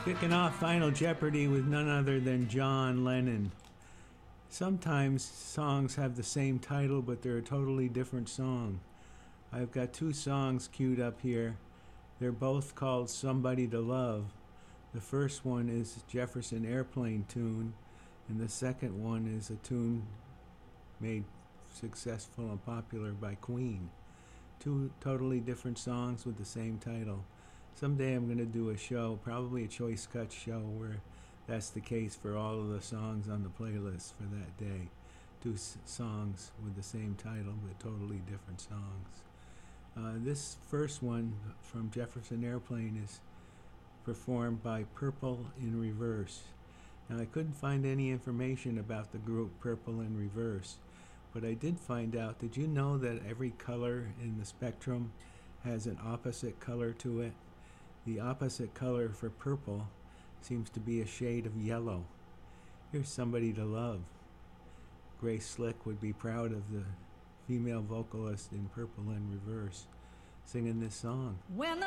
Kicking off Final Jeopardy with none other than John Lennon. Sometimes songs have the same title, but they're a totally different song. I've got two songs queued up here. They're both called Somebody to Love. The first one is Jefferson Airplane tune, and the second one is a tune made successful and popular by Queen. Two totally different songs with the same title. Someday I'm going to do a show, probably a Choice Cut show, where that's the case for all of the songs on the playlist for that day. Two songs with the same title, but totally different songs. This first one from Jefferson Airplane is performed by Purple in Reverse. Now, I couldn't find any information about the group Purple in Reverse, but I did find out, did you know that every color in the spectrum has an opposite color to it? The opposite color for purple seems to be a shade of yellow. Here's Somebody to Love. Grace Slick would be proud of the female vocalist in Purple in Reverse singing this song. When